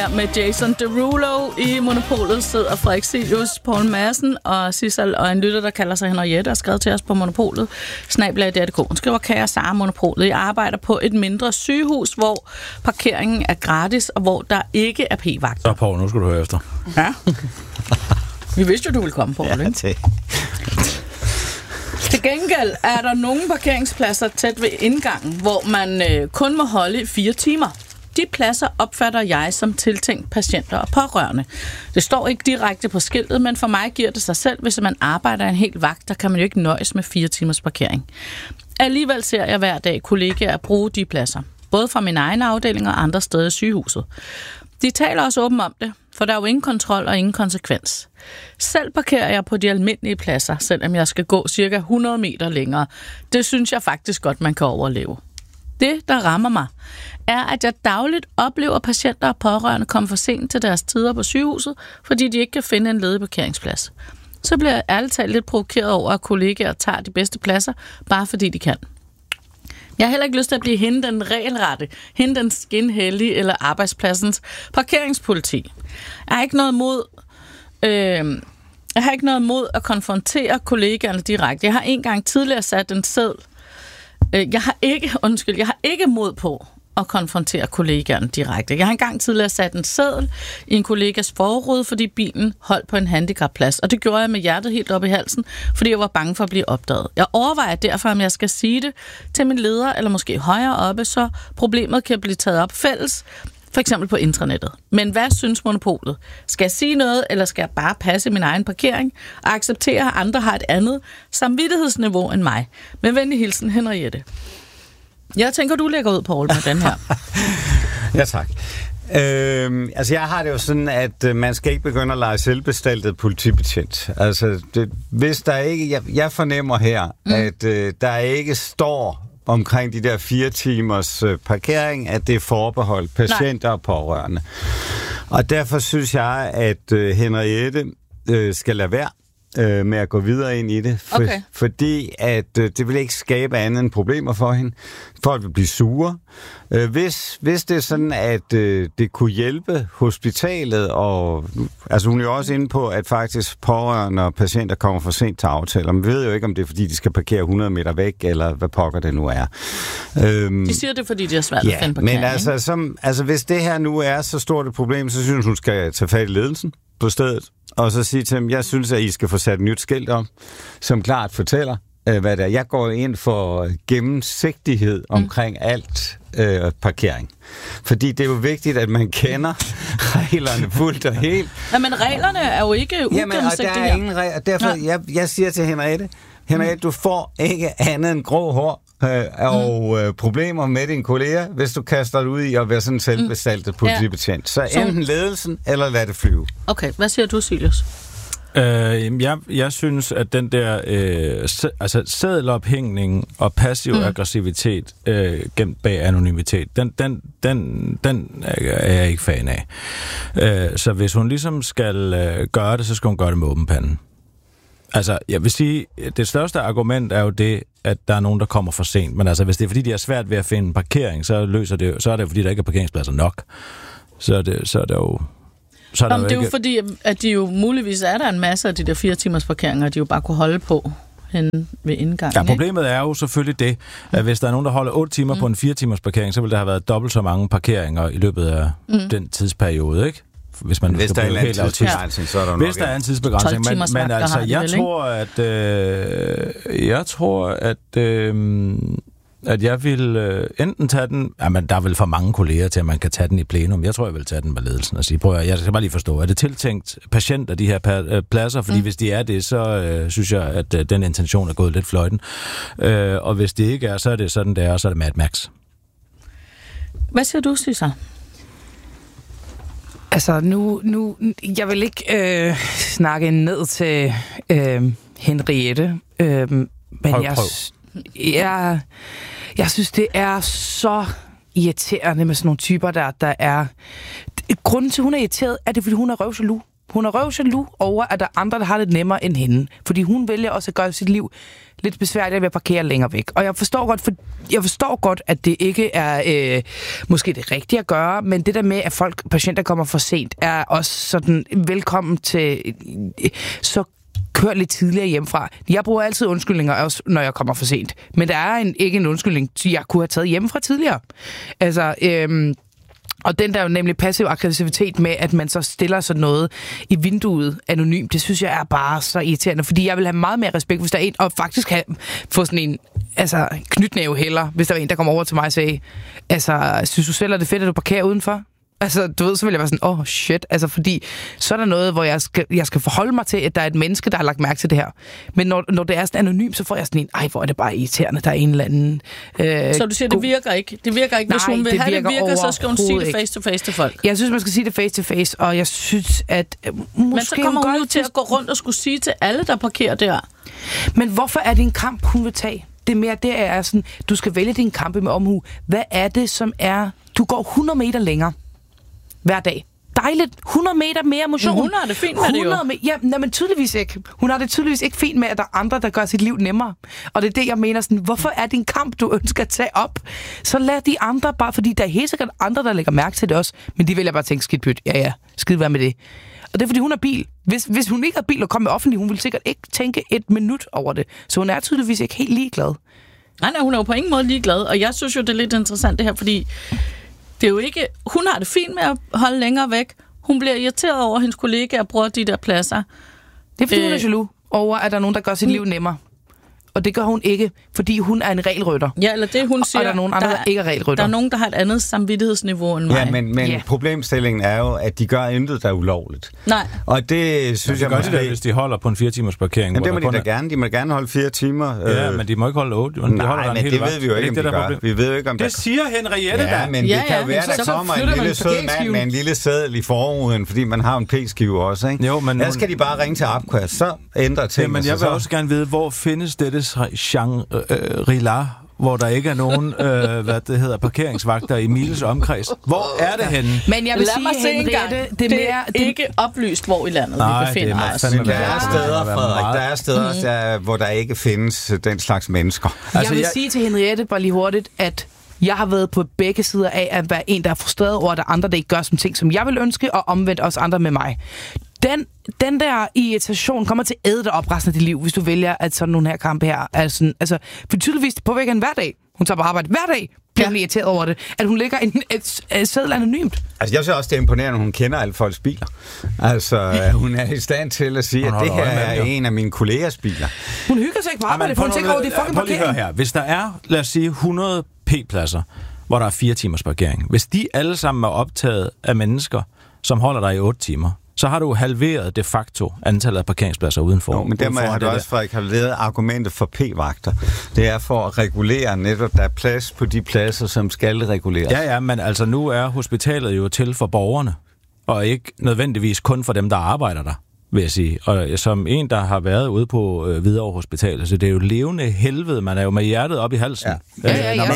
Med Jason Derulo i Monopolet sidder Frederik Silius, Poul Madsen og Sissel, og en lytter, der kalder sig Henriette, og skrevet til os på Monopolet. @DRDK. Hun skriver, kære Sara Monopolet, jeg arbejder på et mindre sygehus, hvor parkeringen er gratis, og hvor der ikke er p-vagter. Så Poul, nu skal du høre efter. Ja. Vi vidste jo, du ville komme, Poul, ikke? Til gengæld er der nogle parkeringspladser tæt ved indgangen, hvor man kun må holde 4 timer. De pladser opfatter jeg som tiltænkt patienter og pårørende. Det står ikke direkte på skiltet, men for mig giver det sig selv, hvis man arbejder en hel vagt, der kan man jo ikke nøjes med 4 timers parkering. Alligevel ser jeg hver dag kollegaer bruge de pladser, både fra min egen afdeling og andre steder i sygehuset. De taler også åbent om det, for der er jo ingen kontrol og ingen konsekvens. Selv parkerer jeg på de almindelige pladser, selvom jeg skal gå cirka 100 meter længere. Det synes jeg faktisk godt, man kan overleve. Det, der rammer mig, er, at jeg dagligt oplever patienter og pårørende komme for sent til deres tider på sygehuset, fordi de ikke kan finde en ledig parkeringsplads. Så bliver jeg ærligt talt lidt provokeret over, at kollegaer tager de bedste pladser, bare fordi de kan. Jeg har heller ikke lyst til at blive hende den regelrette, hende den skinhellige eller arbejdspladsens parkeringspoliti. Jeg har ikke noget mod at konfrontere kollegaerne direkte. Jeg har engang tidligere sat en seddel. Jeg har ikke mod på at konfrontere kollegaerne direkte. Jeg har engang tidligere sat en seddel i en kollegas forrude, fordi bilen holdt på en handicapplads, og det gjorde jeg med hjertet helt op i halsen, fordi jeg var bange for at blive opdaget. Jeg overvejer derfor, om jeg skal sige det til min leder, eller måske højere oppe, så problemet kan blive taget op fælles, for eksempel på intranettet. Men hvad synes Monopolet? Skal jeg sige noget, eller skal jeg bare passe min egen parkering og acceptere, at andre har et andet samvittighedsniveau end mig? Med venlig hilsen, Henriette. Jeg tænker, du lægger ud, Poul, med den her. Ja, tak. Jeg har det jo sådan, at man skal ikke begynde at lege selvbestaltet politibetjent. Altså, hvis der ikke... Jeg fornemmer her, at der ikke står omkring de der 4 timers parkering, at det er forbeholdt patienter og pårørende. Og derfor synes jeg, at Henriette skal lade være med at gå videre ind i det, fordi at det vil ikke skabe andet end problemer for hende. Folk vil blive sure. Hvis det er sådan, at det kunne hjælpe hospitalet, og altså hun er jo også inde på, at faktisk pårørende og patienter kommer for sent til aftaler. Man ved jo ikke, om det er, fordi de skal parkere 100 meter væk, eller hvad pokker det nu er. De siger det, fordi de har svært at finde parkering. Men hvis det her nu er så stort et problem, så synes hun skal tage fat i ledelsen på stedet, og så sige til dem, jeg synes, at I skal få sat et nyt skilt om, som klart fortæller, hvad det er. Jeg går ind for gennemsigtighed omkring alt parkering. Fordi det er jo vigtigt, at man kender reglerne fuldt og helt. Ja, men reglerne er jo ikke ugennemsigtige. Og der er ingen regler. Derfor, jeg siger til Henriette, du får ikke andet end grå hår og problemer med dine kolleger, hvis du kaster dig ud i at være sådan en selvbestaltet politibetjent. Så enten ledelsen, eller lad det flyve. Okay, hvad siger du, Silius? Jeg synes, at den der seddelophængning og passiv aggressivitet gemt bag anonymitet, den er jeg ikke fan af. Så hvis hun ligesom skal gøre det, så skal hun gøre det med åben panden. Altså, jeg vil sige, det største argument er jo det, at der er nogen, der kommer for sent. Men altså, hvis det er fordi, de har svært ved at finde en parkering, så er det fordi, der ikke er parkeringspladser nok. Så er det jo... Det er jo fordi, at de jo muligvis er der en masse af de der 4 timers parkeringer, de jo bare kunne holde på henne ved indgangen. Ja, problemet er jo selvfølgelig det, at hvis der er nogen, der holder 8 timer på en 4 timers parkering, så vil der have været dobbelt så mange parkeringer i løbet af den tidsperiode, ikke? Hvis der er en tidsbegrænsning, men altså, jeg tror, at jeg vil enten tage den... Jamen, der er vel for mange kolleger til, at man kan tage den i plenum. Jeg tror, jeg vil tage den med ledelsen og sige, prøv at jeg skal bare lige forstå, er det tiltænkt patienter, de her pladser? Fordi hvis de er det, så synes jeg, at den intention er gået lidt fløjten. Og hvis det ikke er, så er det sådan, det er, og så er det Mad Max. Hvad siger du, Sissel? Altså, nu jeg vil ikke snakke ned til Henriette, men jeg synes, det er så irriterende med sådan nogle typer, der er... Grunden til, hun er irriteret, er det, fordi hun er røvselu. Hun er røvjaloux over, at der er andre, der har det nemmere end hende. Fordi hun vælger også at gøre sit liv lidt besværligt ved at parkere længere væk. Og jeg forstår godt, at det ikke er måske det rigtige at gøre, men det der med, at patienter kommer for sent, er også sådan velkommen til så kør lidt tidligere hjemmefra. Jeg bruger altid undskyldninger, også når jeg kommer for sent. Men der er ikke en undskyldning, jeg kunne have taget hjemmefra tidligere. Altså, og den der jo nemlig passiv aggressivitet med, at man så stiller sådan noget i vinduet anonymt, det synes jeg er bare så irriterende, fordi jeg vil have meget mere respekt, hvis der er en, og faktisk få sådan en knytnæve heller, hvis der er en, der kommer over til mig og siger, synes du selv, at det er fedt, at du parkerer udenfor? Altså, du ved, så vil jeg være sådan, shit. Altså, fordi så er der noget, hvor jeg skal forholde mig til, at der er et menneske, der har lagt mærke til det her. Men når det er sådan anonymt, så får jeg sådan en, hvor er det bare irriterende, der er en eller anden... så du siger, det virker ikke? Det virker ikke, hvis hun vil have det virker, så skal hun sige det face to face til folk? Jeg synes, man skal sige det face to face, og jeg synes, at måske... Men så kommer hun jo til at gå rundt og skulle sige til alle, der parkerer der. Men hvorfor er det en kamp, hun vil tage? Det er mere, det er sådan, du skal vælge din kampe med omhu. Hvad er det, som er... Du går 100 meter længere hver dag. Dejligt. 100 meter mere motion. Hun har det fint med det jo. Men tydeligvis ikke. Hun har det tydeligvis ikke fint med, at der er andre, der gør sit liv nemmere. Og det er det, jeg mener sådan, hvorfor er det en kamp, du ønsker at tage op? Så lad de andre bare, fordi der er helt sikkert andre, der lægger mærke til det også. Men de vil jeg bare tænke, skidt pyt. Ja, skid være med det. Og det er, fordi hun har bil. Hvis hun ikke har bil og kommer med offentlig, hun vil sikkert ikke tænke et minut over det. Så hun er tydeligvis ikke helt ligeglad. Nej, hun er jo på ingen måde ligeglad. Og jeg synes jo, det er lidt interessant det her, fordi det er jo ikke... Hun har det fint med at holde længere væk. Hun bliver irriteret over, at hendes kollegaer bruger de der pladser. Det er, fordi hun er jaloux over, at der er nogen, der gør sit liv nemmere. Og det gør hun ikke, fordi hun er en regelrytter. Ja, eller det hun siger... Og der er nogen andre, der ikke er regelrytter. Der er nogen, der har et andet samvittighedsniveau end mig. Ja, men problemstillingen er jo, at de gør intet, der er ulovligt. Nej. Og det synes jeg måske... Det, hvis de holder på en 4 timers parkering. Ja, det må de da gerne. De må gerne holde 4 timer. Ja, men de må ikke holde 8. Nej, men det ved vi jo ikke, om de gør. Vi ved jo ikke, om det siger Henriette da. Ja, men det kan jo være, der kommer en lille sød mand med en lille seddel i forruden, fordi man har en p-skive også, ikke? Jo, men... Der skal de bare ringe til Apkast, så ændrer tingene. Men jeg vil også gerne vide, hvor findes dette Shangri-La, hvor der ikke er nogen parkeringsvagter i miles omkreds. Hvor er det henne? Men jeg vil sige, Henriette, det er ikke oplyst, hvor i landet vi befinder os. Der er steder, Frederik, der er steder, hvor der ikke findes den slags mennesker. Altså, jeg vil sige til Henriette, bare lige hurtigt, at jeg har været på begge sider af at være en, der er frustreret over, at der er andre, der ikke gør som ting, som jeg vil ønske, og omvendt også andre med mig. Den der irritation kommer til at æde dig op resten af dit liv, hvis du vælger, at sådan nogle her kampe her er sådan, altså, for tydeligvis påvirker hende hver dag. Hun tager på arbejde hver dag, bliver hun irriteret over det, at hun lægger et seddel anonymt. Altså, jeg synes også, det er imponerende, at hun kender alle folks biler. Altså, hun er i stand til at sige, at det her er en af mine kollegers biler. Hun hygger sig ikke på arbejde, for hun tænker over, det er fucking parkering. Her. Hvis der er, lad os sige, 100 p-pladser, hvor der er 4 timers parkering, hvis de alle sammen er optaget af mennesker, som holder dig i 8 timer, så har du halveret de facto antallet af parkeringspladser udenfor. Jo, men dermed har du også, Frederik, halveret argumentet for p-vagter. Det er for at regulere netop, der er plads på de pladser, som skal reguleres. Ja, men altså nu er hospitalet jo til for borgerne, og ikke nødvendigvis kun for dem, der arbejder der, vil jeg sige. Og som en, der har været ude på Hvidovre Hospital, så det er jo levende helvede. Man er jo med hjertet op i halsen. Ja. Det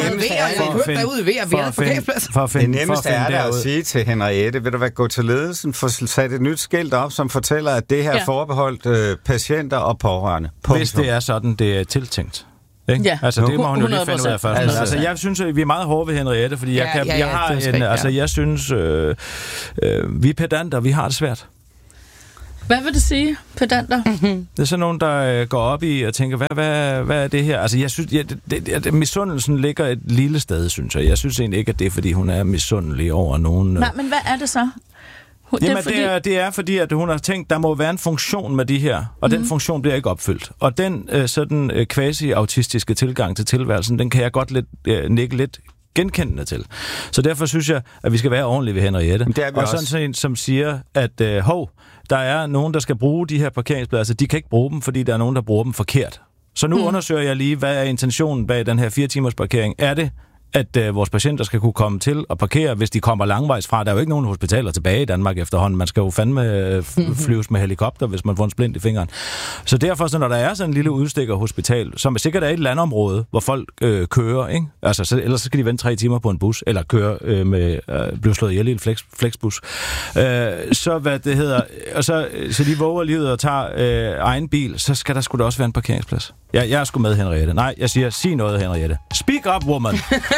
nemmeste er der at sige til Henriette, vil du være gå til ledelsen, få sat et nyt skilt op, som fortæller, at det her er forbeholdt patienter og pårørende. Hvis det er sådan, det er tiltænkt. Ja, altså det må hun jo lige finde ud af først. Altså jeg synes, at vi er meget hårde ved Henriette, fordi jeg synes, vi er pedanter, vi har det svært. Hvad vil det sige, pedanter? Det er sådan nogen, der går op i og tænker, hvad er det her? Altså, jeg synes, misundelsen ligger et lille sted, synes jeg. Jeg synes egentlig ikke, at det er, fordi hun er misundelig over nogen. Nej, men hvad er det så? Det er fordi, at hun har tænkt, der må være en funktion med de her, og den funktion bliver ikke opfyldt. Og den sådan quasi-autistiske tilgang til tilværelsen, den kan jeg godt nikke lidt genkendende til. Så derfor synes jeg, at vi skal være ordentlige ved Henriette. Og sådan en, som siger, at der er nogen, der skal bruge de her parkeringspladser. De kan ikke bruge dem, fordi der er nogen, der bruger dem forkert. Så nu undersøger jeg lige, hvad er intentionen bag den her 4 timers parkering. Er det at vores patienter skal kunne komme til at parkere, hvis de kommer langvejs fra. Der er jo ikke nogen hospitaler tilbage i Danmark efterhånden. Man skal jo fandme flyves med helikopter, hvis man får en splint i fingeren. Så derfor, så når der er sådan en lille udstikkerhospital, som sikkert er et landområde, hvor folk kører, ikke? Altså, ellers så skal de vente 3 timer på en bus, eller køre blive slået ihjel i en flexbus. Så hvad det hedder, og så de våger livet og tager egen bil, så skal der sgu da også være en parkeringsplads. Jeg er sgu med, Henriette. Nej, jeg siger, sig noget, Henriette. Speak up, woman!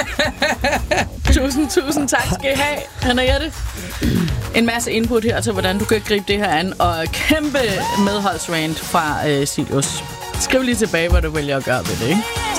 Tusind tak skal I have, Henriette. En masse input her til, hvordan du kan gribe det her an, og kæmpe medholdsrand fra Silius. Skriv lige tilbage, hvad du vælger at gøre ved det, ikke?